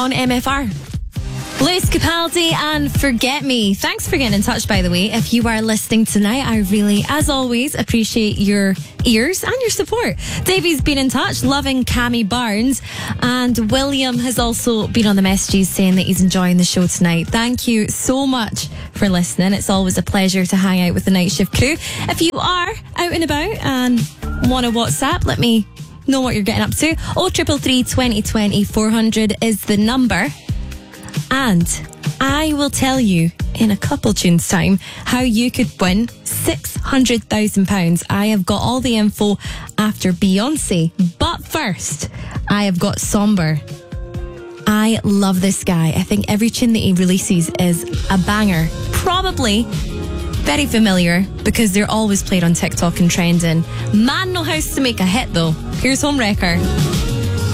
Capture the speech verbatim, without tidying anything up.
on M F R. Lewis Capaldi and Forget Me. Thanks for getting in touch, by the way. If you are listening tonight, I really, as always, appreciate your ears and your support. Davey's been in touch, loving Cammy Barnes. And William has also been on the messages saying that he's enjoying the show tonight. Thank you so much for listening. It's always a pleasure to hang out with the Night Shift crew. If you are out and about and want a WhatsApp, let me know what you're getting up to. oh triple three, twenty twenty, four hundred is the number. And I will tell you in a couple tunes time how you could win six hundred thousand pounds. I have got all the info after Beyonce. But first, I have got Somber. I love this guy. I think every tune that he releases is a banger. Probably very familiar because they're always played on TikTok and trending. Man no house to make a hit though. Here's Homewrecker.